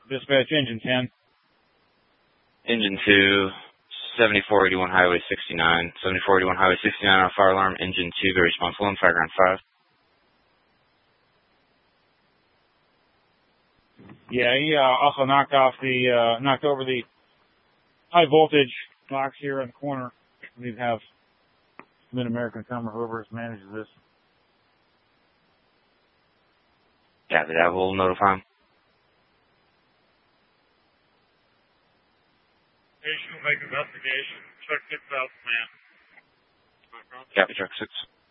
Dispatch engine 10. Engine 2, 7481 Highway 69. 7481 Highway 69 on a fire alarm. Engine 2, very responsible on fire ground 5. Yeah, he also knocked over the high voltage box here in the corner. We'd have Mid-American come or whoever manages this. Yeah, that will notify him. Station will make investigation. Truck 6 out, man. Copy, truck 6.